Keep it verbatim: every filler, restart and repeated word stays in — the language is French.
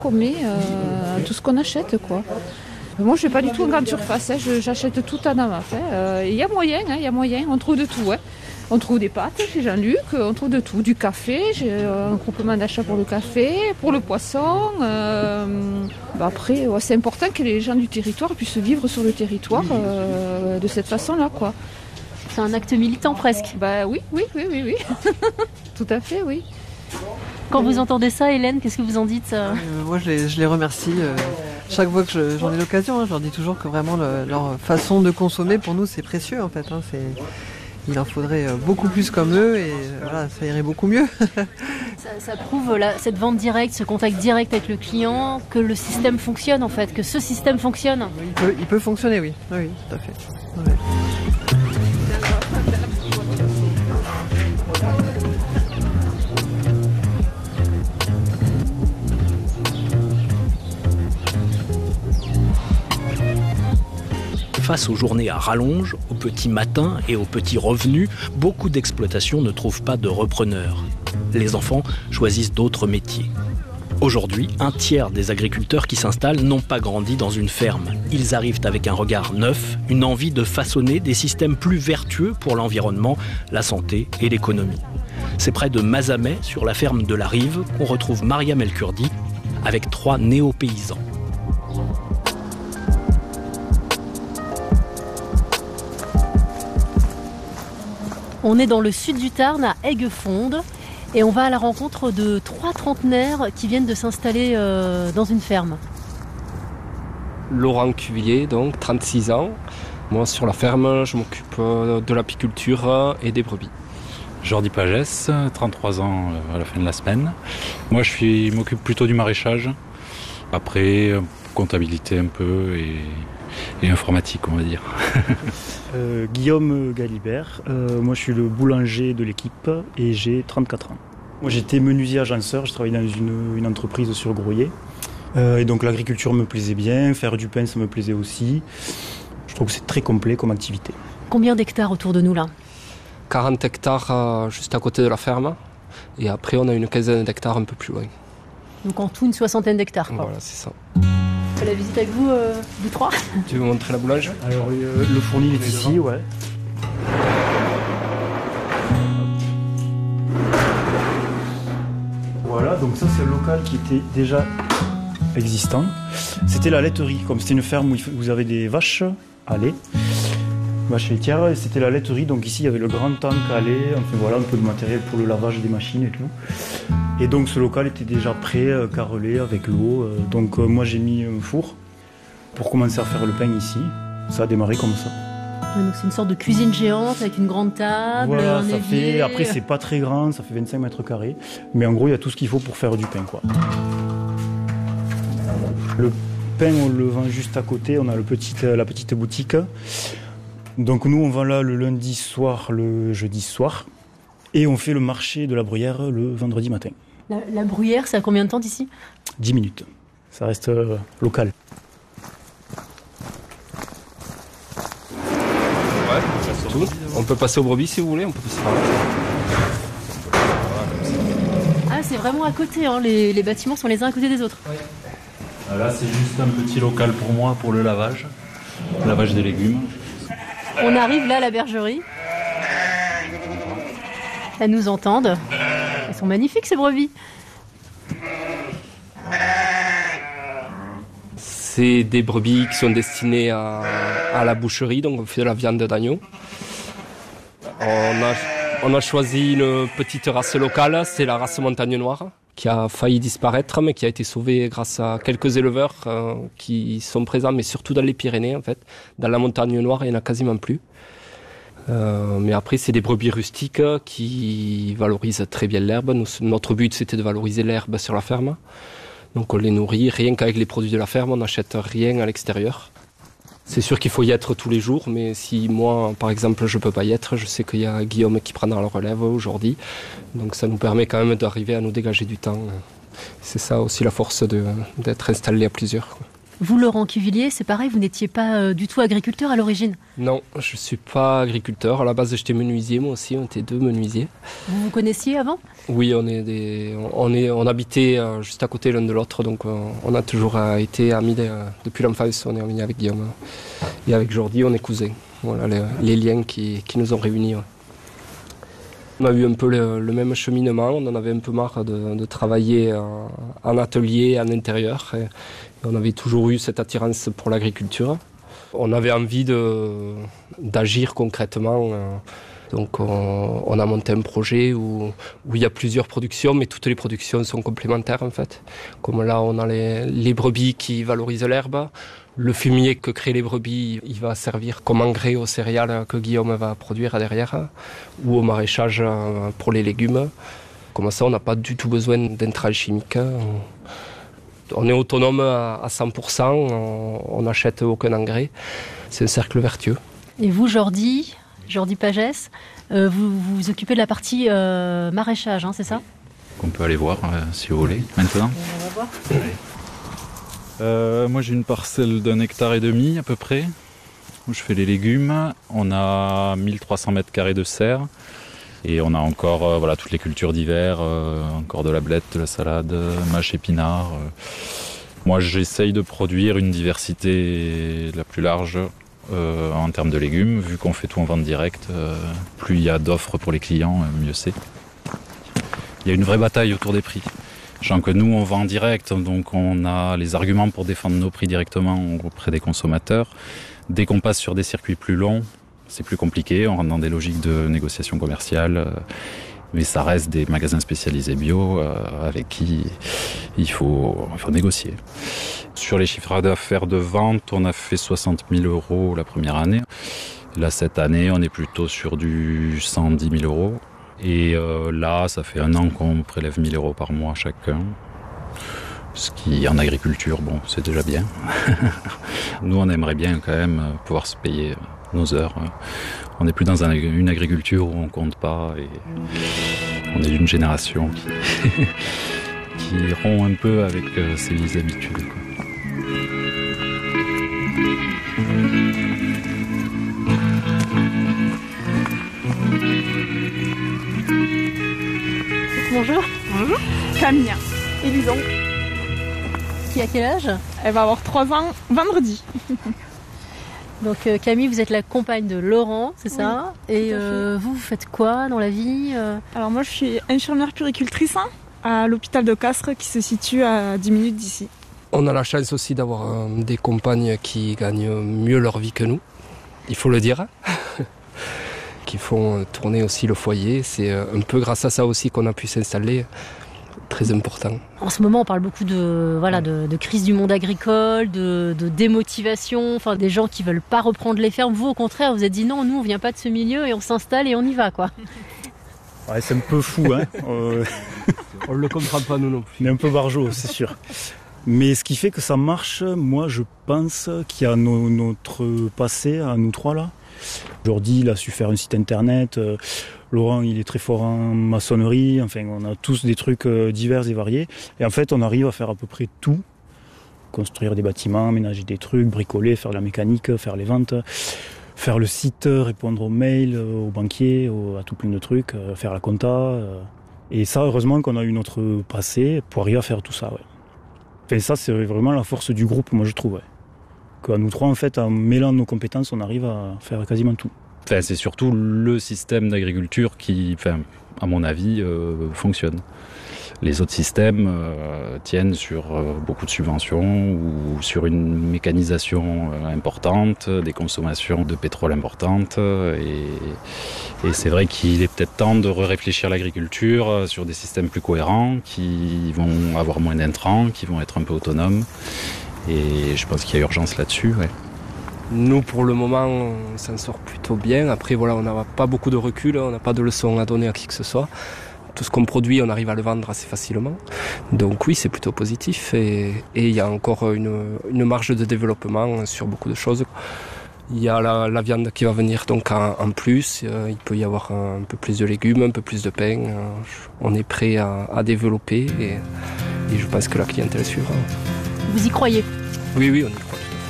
On met euh, tout ce qu'on achète, quoi. Moi, je ne fais pas du tout en grande surface, hein. je, j'achète tout à Namaf. Il hein. euh, y a moyen, il hein, y a moyen, on trouve de tout. Hein. On trouve des pâtes chez Jean-Luc, on trouve de tout. Du café, j'ai un groupement d'achat pour le café, pour le poisson. Euh, bah après, ouais, c'est important que les gens du territoire puissent vivre sur le territoire euh, de cette façon-là, quoi. C'est un acte militant presque. Bah oui, oui, oui, oui, oui. Tout à fait, oui. Quand vous entendez ça, Hélène, qu'est-ce que vous en dites euh, Moi, je les, je les remercie. Euh, chaque fois que je, j'en ai l'occasion, hein, je leur dis toujours que vraiment le, leur façon de consommer, pour nous, c'est précieux en fait. Hein, c'est, il en faudrait beaucoup plus comme eux et voilà, ça irait beaucoup mieux. ça, ça prouve la, cette vente directe, ce contact direct avec le client, que le système fonctionne en fait, que ce système fonctionne. Il peut, il peut fonctionner, oui. Oui, tout à fait. Ouais. Face aux journées à rallonge, aux petits matins et aux petits revenus, beaucoup d'exploitations ne trouvent pas de repreneurs. Les enfants choisissent d'autres métiers. Aujourd'hui, un tiers des agriculteurs qui s'installent n'ont pas grandi dans une ferme. Ils arrivent avec un regard neuf, une envie de façonner des systèmes plus vertueux pour l'environnement, la santé et l'économie. C'est près de Mazamet, sur la ferme de la Rive, qu'on retrouve Mariam El Kurdi avec trois néo-paysans. On est dans le sud du Tarn, à Aiguefonde, et on va à la rencontre de trois trentenaires qui viennent de s'installer euh, dans une ferme. Laurent Cuvillier, donc trente-six ans. Moi, sur la ferme, je m'occupe de l'apiculture et des brebis. Jordi Pagès, trente-trois ans à la fin de la semaine. Moi, je suis, je m'occupe plutôt du maraîchage. Après, comptabilité un peu et... et informatique, on va dire. euh, Guillaume Galibert, euh, moi je suis le boulanger de l'équipe et j'ai trente-quatre ans. Moi j'étais menuisier agenceur, je travaillais dans une, une entreprise sur Groyer. Euh, et donc l'agriculture me plaisait bien, faire du pain ça me plaisait aussi. Je trouve que c'est très complet comme activité. Combien d'hectares autour de nous là ? quarante hectares euh, juste à côté de la ferme. Et après on a une quinzaine d'hectares un peu plus loin. Donc en tout une soixantaine d'hectares. Quoi. Voilà, c'est ça. On fait la visite avec vous, euh, vous trois. Tu veux montrer la boulangerie ? Alors euh, le fournil est ici, ouais. Voilà, donc ça c'est un local qui était déjà existant. C'était la laiterie, comme c'était une ferme où vous avez des vaches à lait, vaches laitières, et c'était la laiterie, donc ici il y avait le grand tank à lait, enfin voilà, un peu de matériel pour le lavage des machines et tout. Et donc ce local était déjà prêt, euh, carrelé avec l'eau, euh, donc euh, moi j'ai mis un four pour commencer à faire le pain ici. Ça a démarré comme ça. Ouais, donc c'est une sorte de cuisine géante avec une grande table, voilà, un ça évier. fait, après c'est pas très grand, ça fait vingt-cinq mètres carrés, mais en gros il y a tout ce qu'il faut pour faire du pain, quoi. Le pain on le vend juste à côté, on a le petit, la petite boutique. Donc nous on vend là le lundi soir, le jeudi soir, et on fait le marché de la Bruyère le vendredi matin. La, la Bruyère, c'est à combien de temps d'ici ? dix minutes, ça reste euh, local. Ouais, tout. On peut passer aux brebis si vous voulez, on peut passer par là. Ah, c'est vraiment à côté, hein. les, les bâtiments sont les uns à côté des autres. Oui. Là, c'est juste un petit local pour moi, pour le lavage, le lavage des légumes. On arrive là à la bergerie. Elles nous entendent. Elles sont magnifiques ces brebis. C'est des brebis qui sont destinées à, à la boucherie, donc on fait de la viande d'agneau. On a, on a choisi une petite race locale, c'est la race montagne noire, qui a failli disparaître, mais qui a été sauvée grâce à quelques éleveurs euh, qui sont présents, mais surtout dans les Pyrénées en fait. Dans la montagne noire, il n'y en a quasiment plus. Euh, mais après, c'est des brebis rustiques qui valorisent très bien l'herbe. Nous, notre but, c'était de valoriser l'herbe sur la ferme. Donc on les nourrit rien qu'avec les produits de la ferme, on n'achète rien à l'extérieur. C'est sûr qu'il faut y être tous les jours, mais si moi, par exemple, je ne peux pas y être, je sais qu'il y a Guillaume qui prendra le relève aujourd'hui. Donc ça nous permet quand même d'arriver à nous dégager du temps. C'est ça aussi la force de, d'être installé à plusieurs. Vous, Laurent Cuvillier, c'est pareil, vous n'étiez pas euh, du tout agriculteur à l'origine? Non, je ne suis pas agriculteur. À la base, j'étais menuisier, moi aussi. On était deux menuisiers. Vous vous connaissiez avant? Oui, on, est des, on, est, on habitait euh, juste à côté l'un de l'autre. Donc, euh, on a toujours euh, été amis de, euh, depuis l'enfance. On est amis avec Guillaume. Et avec Jordi, on est cousins. Voilà les, les liens qui, qui nous ont réunis. Ouais. On a eu un peu le, le même cheminement. On en avait un peu marre de, de travailler en, en atelier, en intérieur. Et, on avait toujours eu cette attirance pour l'agriculture. On avait envie de, d'agir concrètement. Donc on, on a monté un projet où, où il y a plusieurs productions, mais toutes les productions sont complémentaires en fait. Comme là, on a les, les brebis qui valorisent l'herbe. Le fumier que créent les brebis, il va servir comme engrais aux céréales que Guillaume va produire derrière, ou au maraîchage pour les légumes. Comme ça, on n'a pas du tout besoin d'intrants chimiques. On est autonome à cent pour cent, on n'achète aucun engrais. C'est un cercle vertueux. Et vous, Jordi, Jordi Pagès, euh, vous vous occupez de la partie euh, maraîchage, hein, c'est ça? On peut aller voir euh, si vous voulez maintenant. On va voir. Euh, moi j'ai une parcelle d'un hectare et demi à peu près, où je fais les légumes. On a mille trois cents mètres carrés de serre. Et on a encore euh, voilà, toutes les cultures d'hiver, euh, encore de la blette, de la salade, mâche, épinards. Euh. Moi, j'essaye de produire une diversité la plus large euh, en termes de légumes. Vu qu'on fait tout en vente directe, euh, plus il y a d'offres pour les clients, mieux c'est. Il y a une vraie bataille autour des prix. Sachant que nous, on vend en direct, donc on a les arguments pour défendre nos prix directement auprès des consommateurs. Dès qu'on passe sur des circuits plus longs, c'est plus compliqué, on rentre dans des logiques de négociation commerciale, euh, mais ça reste des magasins spécialisés bio euh, avec qui il faut, il faut négocier. Sur les chiffres d'affaires de vente, on a fait soixante mille euros la première année. Là, cette année, on est plutôt sur du cent dix mille euros. Et euh, là, ça fait un an qu'on prélève mille euros par mois chacun. Ce qui, en agriculture, bon, c'est déjà bien. Nous, on aimerait bien quand même pouvoir se payer nos heures. On n'est plus dans un, une agriculture où on compte pas et on est d'une génération qui, qui rompt un peu avec euh, ses habitudes, quoi. Bonjour. Bonjour. Camille. Et dis donc. Qui a quel âge? Elle va avoir trois ans vendredi. Donc euh, Camille, vous êtes la compagne de Laurent, c'est ça? Oui, et euh, vous, vous faites quoi dans la vie? Alors moi, je suis infirmière puéricultrice hein, à l'hôpital de Castres qui se situe à dix minutes d'ici. On a la chance aussi d'avoir euh, des compagnes qui gagnent mieux leur vie que nous, il faut le dire, qui font tourner aussi le foyer. C'est un peu grâce à ça aussi qu'on a pu s'installer. Très important. En ce moment, on parle beaucoup de, voilà, de, de crise du monde agricole, de, de démotivation, enfin des gens qui veulent pas reprendre les fermes. Vous, au contraire, vous êtes dit non, nous, on vient pas de ce milieu et on s'installe et on y va, quoi. Ouais, c'est un peu fou, hein. euh... On le comprend pas, nous non plus. On est un peu barjot, c'est sûr. Mais ce qui fait que ça marche, moi, je pense qu'il y a no, notre passé à nous trois là. Jordi, il a su faire un site internet. Euh, Laurent, il est très fort en maçonnerie. Enfin, on a tous des trucs euh, divers et variés. Et en fait, on arrive à faire à peu près tout. Construire des bâtiments, aménager des trucs, bricoler, faire la mécanique, faire les ventes, faire le site, répondre aux mails, aux banquiers, aux, à tout plein de trucs, euh, faire la compta. Euh. Et ça, heureusement qu'on a eu notre passé pour arriver à faire tout ça. Ouais. Et ça, c'est vraiment la force du groupe, moi, je trouve. Ouais. Qu'à nous trois, en fait, en mêlant nos compétences, on arrive à faire quasiment tout. Enfin, c'est surtout le système d'agriculture qui, enfin, à mon avis, euh, fonctionne. Les autres systèmes euh, tiennent sur euh, beaucoup de subventions ou sur une mécanisation euh, importante, des consommations de pétrole importantes. Et, et c'est vrai qu'il est peut-être temps de réfléchir l'agriculture euh, sur des systèmes plus cohérents, qui vont avoir moins d'intrants, qui vont être un peu autonomes. Et je pense qu'il y a urgence là-dessus, ouais. Nous, pour le moment, on s'en sort plutôt bien. Après, voilà, on n'a pas beaucoup de recul, on n'a pas de leçons à donner à qui que ce soit. Tout ce qu'on produit, on arrive à le vendre assez facilement. Donc oui, c'est plutôt positif. Et il y a encore une, une marge de développement sur beaucoup de choses. Il y a la, la viande qui va venir donc en, en plus. Il peut y avoir un peu plus de légumes, un peu plus de pain. On est prêt à, à développer et, et je pense que la clientèle suivra. Vous y croyez? Oui, oui, on y croit.